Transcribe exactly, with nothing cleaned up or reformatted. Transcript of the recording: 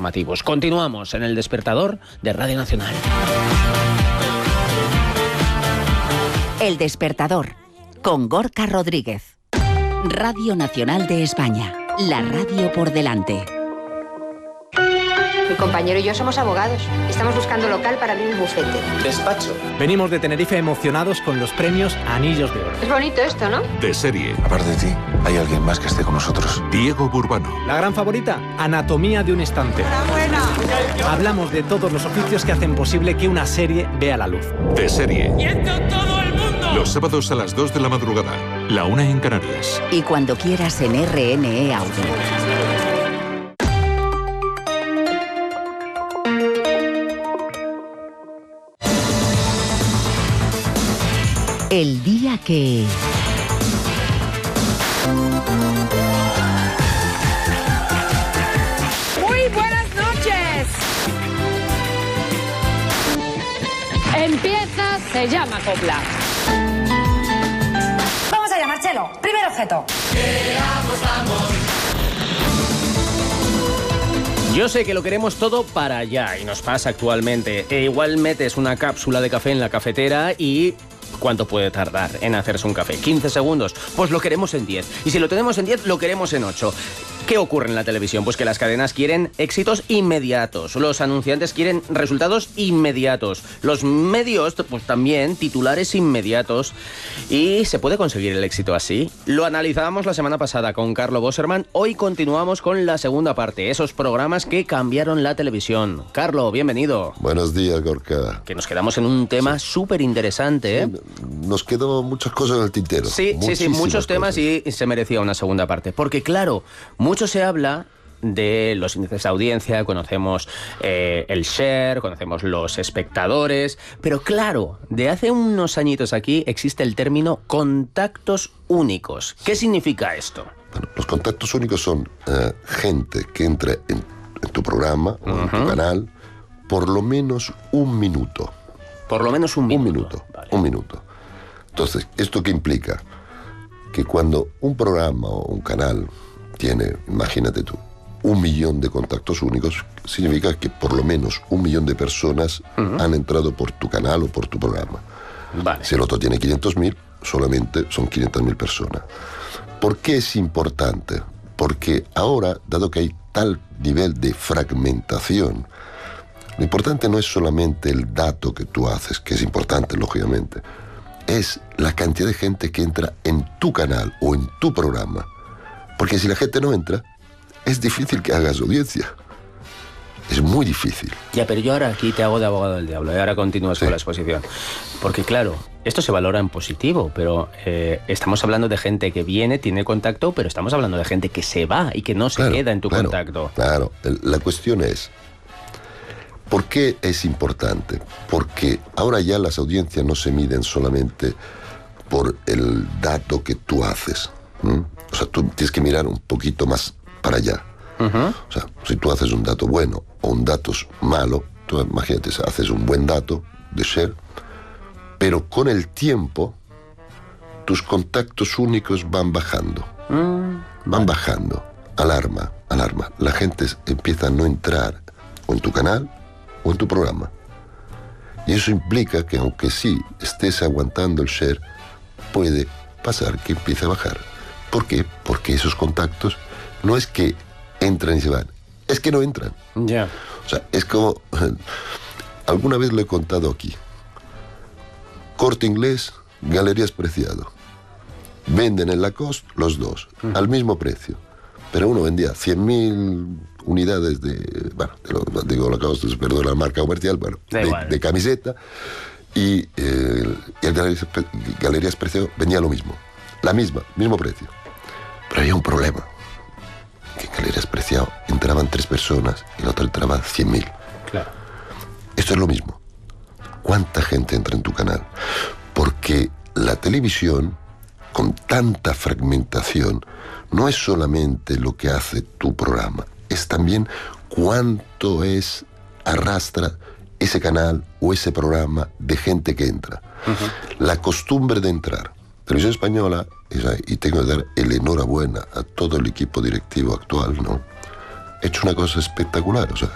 informativos. Continuamos en El Despertador de Radio Nacional. El Despertador, con Gorka Rodríguez. Radio Nacional de España, la radio por delante. Mi compañero y yo somos abogados. Estamos buscando local para abrir un bufete. Despacho. Venimos de Tenerife emocionados con los premios Anillos de Oro. Es bonito esto, ¿no? De serie. Aparte de ti, ¿hay alguien más que esté con nosotros? Diego Burbano. La gran favorita, Anatomía de un instante. ¡Enhorabuena! Hablamos de todos los oficios que hacen posible que una serie vea la luz. De serie. ¡Y esto todo el mundo! Los sábados a las dos de la madrugada. La una en Canarias. Y cuando quieras en R N E Audio. El día que... Muy buenas noches. Empieza, se llama copla. Vamos allá, Marcelo. Primer objeto. Yo sé que lo queremos todo para allá y nos pasa actualmente. E igual metes una cápsula de café en la cafetera y... ¿cuánto puede tardar en hacerse un café? ¿quince segundos? Pues lo queremos en diez. Y si lo tenemos en diez, lo queremos en ocho. ¿Qué ocurre en la televisión? Pues que las cadenas quieren éxitos inmediatos. Los anunciantes quieren resultados inmediatos. Los medios, pues también, titulares inmediatos. ¿Y se puede conseguir el éxito así? Lo analizábamos la semana pasada con Carlo Bosserman. Hoy continuamos con la segunda parte. Esos programas que cambiaron la televisión. Carlo, bienvenido. Buenos días, Gorka. Que nos quedamos en un tema súper interesante, ¿eh? Nos quedó muchas cosas en el tintero. Sí, sí, sí, muchos cosas. temas y se merecía una segunda parte. Porque claro, mucho se habla de los índices de audiencia, conocemos eh, el share, conocemos los espectadores, pero claro, de hace unos añitos aquí existe el término contactos únicos. ¿Qué significa esto? Bueno, los contactos únicos son uh, gente que entra en, en tu programa o uh-huh. en tu canal por lo menos un minuto. Por lo menos un minuto. Un minuto, vale. un minuto. Entonces, ¿esto qué implica? Que cuando un programa o un canal tiene, imagínate tú, un millón de contactos únicos, significa que por lo menos un millón de personas uh-huh. han entrado por tu canal o por tu programa. Vale. Si el otro tiene quinientos mil, solamente son quinientas mil personas. ¿Por qué es importante? Porque ahora, dado que hay tal nivel de fragmentación, lo importante no es solamente el dato que tú haces, que es importante, lógicamente, es la cantidad de gente que entra en tu canal o en tu programa. Porque si la gente no entra, es difícil que hagas audiencia. Es muy difícil. Ya, pero yo ahora aquí te hago de abogado del diablo y ahora continúas sí. con la exposición. Porque claro, esto se valora en positivo, pero eh, estamos hablando de gente que viene, tiene contacto, pero estamos hablando de gente que se va y que no se claro, queda en tu claro, contacto. Claro, la cuestión es, ¿por qué es importante? Porque ahora ya las audiencias no se miden solamente por el dato que tú haces. ¿Mm? O sea, tú tienes que mirar un poquito más para allá. Uh-huh. O sea, si tú haces un dato bueno o un dato malo, tú imagínate, haces un buen dato de share, pero con el tiempo tus contactos únicos van bajando. Mm, van bajando. Alarma, alarma. La gente empieza a no entrar o en tu canal o en tu programa. Y eso implica que aunque sí estés aguantando el share, puede pasar que empiece a bajar. ¿Por qué? Porque esos contactos no es que entran y se van, es que no entran. Ya. Yeah. O sea, es como... Alguna vez lo he contado aquí. Corte Inglés, Galerías Preciado. Venden en Lacoste los dos, uh-huh. al mismo precio. Pero uno vendía cien mil unidades de... Bueno, de lo, digo Lacoste, perdón, la marca comercial, bueno, de, de camiseta. Y, eh, y el Galerías, Galerías Preciado vendía lo mismo. La misma, mismo precio. Pero había un problema. Que en Galerías Preciado entraban tres personas y la otra entraban cien mil. Claro. Esto es lo mismo. ¿Cuánta gente entra en tu canal? Porque la televisión, con tanta fragmentación, no es solamente lo que hace tu programa, es también cuánto es, arrastra ese canal o ese programa de gente que entra. Uh-huh. La costumbre de entrar. Televisión Española, y tengo que dar el enhorabuena a todo el equipo directivo actual, ¿no? Ha hecho una cosa espectacular, o sea,